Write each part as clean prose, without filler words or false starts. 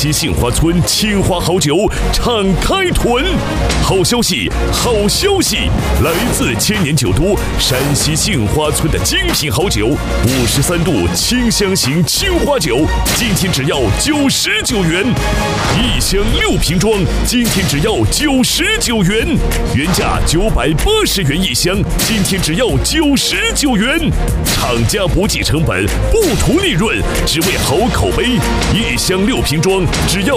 西杏花村青花好酒敞开囤。好消息，好消息！来自千年酒都山西杏花村的精品好酒，53度清香型青花酒，今天只要99元，一箱6瓶装，今天只要99元，原价980元一箱，今天只要99元。厂家不计成本，不图利润，只为好口碑。一箱6瓶装，只要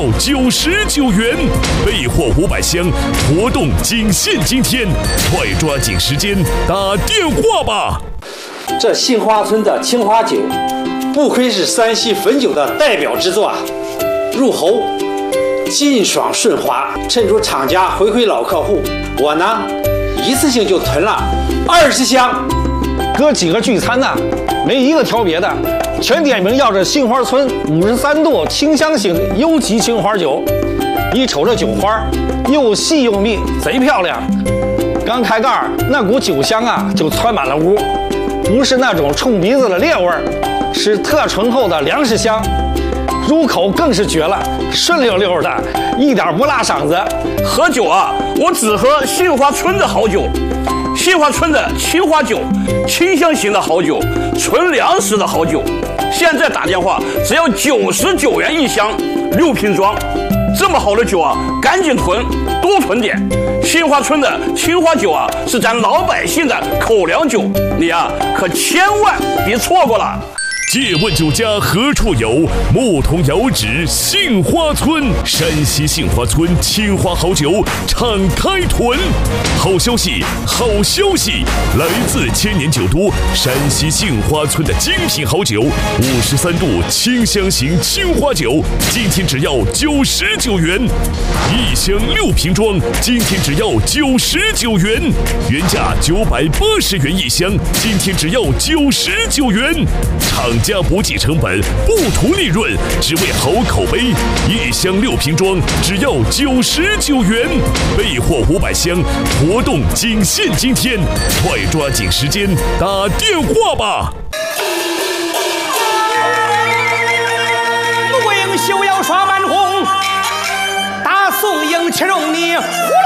99元，备货500箱，活动仅限今天，快抓紧时间打电话吧！ 这杏花村的青花酒，不愧是山西汾酒的代表之作啊！入喉劲爽顺滑，衬出厂家回馈老客户。我呢，一次性就囤了20箱。 哥几个聚餐呢，没一个挑别的，全点名要这杏花村53度清香型优级青花酒。一瞅这酒花，又细又密，贼漂亮。刚开盖那股酒香啊，就窜满了屋，不是那种冲鼻子的烈味儿，是特醇厚的粮食香。入口更是绝了，顺溜溜的，一点不辣嗓子。 喝酒啊，我只喝杏花村的好酒。杏花村的青花酒，清香型的好酒，纯粮食的好酒。现在打电话只要99元一箱，6瓶装。这么好的酒啊，赶紧囤，多囤点。杏花村的青花酒啊，是咱老百姓的口粮酒，你啊可千万别错过了。 借问酒家何处有？牧童遥指杏花村。山西杏花村青花好酒敞开囤。好消息，好消息！来自千年酒都山西杏花村的精品好酒，53度清香型青花酒，今天只要99元，一箱6瓶装，今天只要99元，原价980元一箱，今天只要99元。厂家不计成本，不图利润，只为好口碑。一箱6瓶装，只要99元，备货500箱，活动仅限今天，快抓紧时间打电话吧！ 陆英休要耍满红，大宋迎娶容你。